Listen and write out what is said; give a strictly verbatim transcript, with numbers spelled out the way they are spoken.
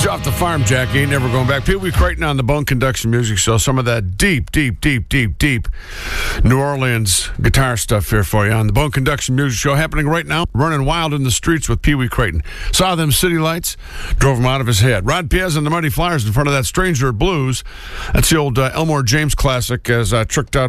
He's off the farm, Jackie. Ain't never going back. Pee Wee Creighton on the Bone Conduction Music Show. Some of that deep, deep, deep, deep, deep New Orleans guitar stuff here for you on the Bone Conduction Music Show. Happening right now. Running wild in the streets with Pee Wee Creighton. Saw them city lights. Drove him out of his head. Rod Piaz and the Mighty Flyers in front of that Stranger Blues. That's the old uh, Elmore James classic as uh, tricked out